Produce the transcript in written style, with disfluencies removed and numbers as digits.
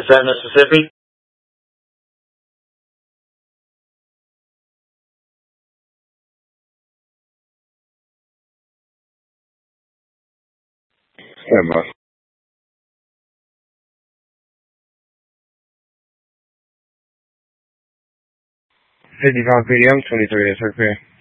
Is that Mississippi? Stand by. 55 PDM, 23 is okay.